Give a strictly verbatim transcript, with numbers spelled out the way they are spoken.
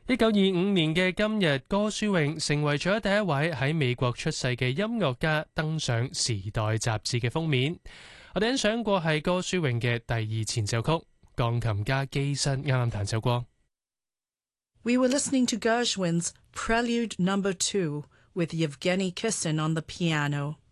一九二五年嘅今日，歌書穎成為咗第一位喺美國出世嘅音樂家登上《時代》雜誌嘅封面。我哋欣賞過係歌書穎嘅第二前奏曲，鋼琴家基辛啱啱彈奏過。 We were listening to Gershwin's Prelude Number Two with Yevgeny Kissin on the piano.